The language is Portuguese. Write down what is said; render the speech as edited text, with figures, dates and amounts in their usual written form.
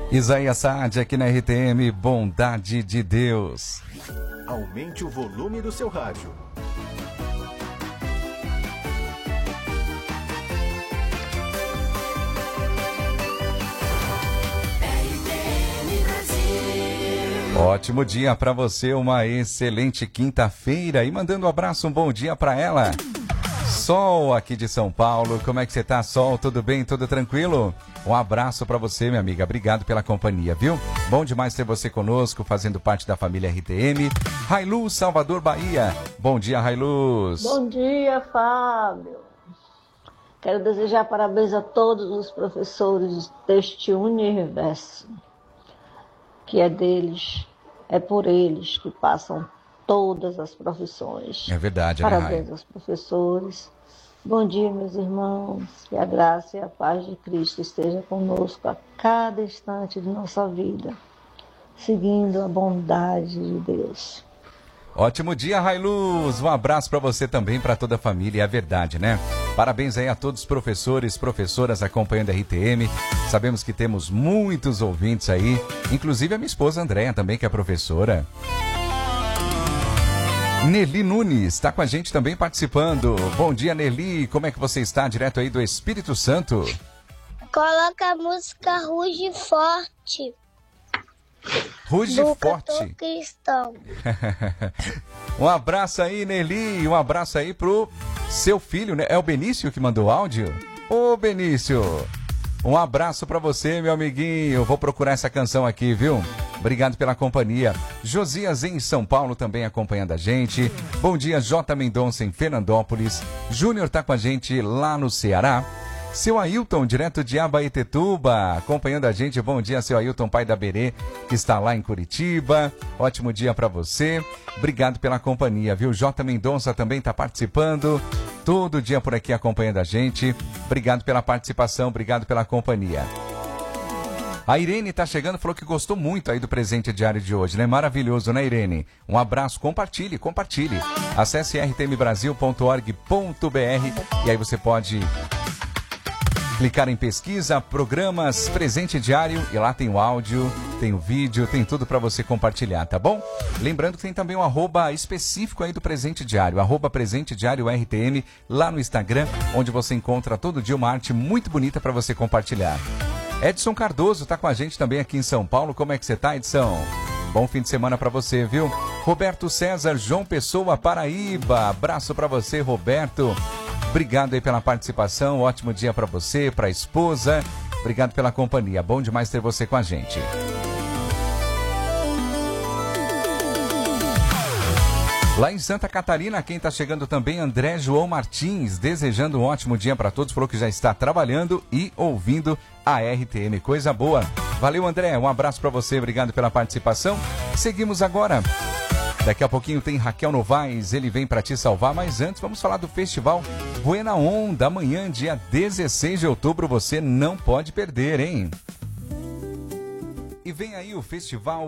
Isaías Saad aqui na RTM, Bondade de Deus. Aumente o volume do seu rádio. Ótimo dia para você, uma excelente quinta-feira. E mandando um abraço, um bom dia para ela. Sol aqui de São Paulo, como é que você tá, Sol? Tudo bem? Tudo tranquilo? Um abraço para você, minha amiga. Obrigado pela companhia, viu? Bom demais ter você conosco, fazendo parte da família RTM. Railuz, Salvador, Bahia. Bom dia, Railuz. Bom dia, Fábio. Quero desejar parabéns a todos os professores deste universo, que é deles, é por eles que passam todas as profissões. É verdade, parabéns aos professores. Bom dia, meus irmãos. Que a graça e a paz de Cristo esteja conosco a cada instante de nossa vida, seguindo a bondade de Deus. Ótimo dia, Railuz. Um abraço para você também, para toda a família. É verdade, né? Parabéns aí a todos os professores, professoras acompanhando a RTM. Sabemos que temos muitos ouvintes aí, inclusive a minha esposa Andréa também, que é professora. Nelly Nunes está com a gente também participando. Bom dia, Nelly. Como é que você está? Direto aí do Espírito Santo. Coloca a música Ruge Forte. Ruge Forte. Cristão. Um abraço aí, Nelly. Um abraço aí pro seu filho, né? É o Benício que mandou áudio? Ô, Benício. Um abraço pra você, meu amiguinho. Vou procurar essa canção aqui, viu? Obrigado pela companhia. Josias em São Paulo também acompanhando a gente. Bom dia, J. Mendonça em Fernandópolis. Júnior tá com a gente lá no Ceará. Seu Ailton, direto de Abaetetuba, acompanhando a gente. Bom dia, seu Ailton, pai da Berê, que está lá em Curitiba. Ótimo dia para você. Obrigado pela companhia, viu? J. Mendonça também está participando. Todo dia por aqui acompanhando a gente. Obrigado pela participação, obrigado pela companhia. A Irene está chegando, falou que gostou muito aí do presente diário de hoje, né? Maravilhoso, né, Irene? Um abraço, compartilhe. Acesse rtmbrasil.org.br e aí você pode clicar em pesquisa, programas, presente diário, e lá tem o áudio, tem o vídeo, tem tudo para você compartilhar, tá bom? Lembrando que tem também um arroba específico aí do presente diário, arroba presente diário RTM, lá no Instagram, onde você encontra todo dia uma arte muito bonita para você compartilhar. Edson Cardoso tá com a gente também aqui em São Paulo. Como é que você tá, Edson? Bom fim de semana para você, viu? Roberto César, João Pessoa, Paraíba. Abraço para você, Roberto. Obrigado aí pela participação, ótimo dia para você, para a esposa. Obrigado pela companhia, bom demais ter você com a gente. Lá em Santa Catarina, quem está chegando também, André João Martins, desejando um ótimo dia para todos, falou que já está trabalhando e ouvindo a RTM, coisa boa. Valeu, André, um abraço para você, obrigado pela participação. Seguimos agora. Daqui a pouquinho tem Raquel Novaes, ele vem para te salvar, mas antes vamos falar do Festival Buena Onda, amanhã, dia 16 de outubro, você não pode perder, hein? E vem aí o Festival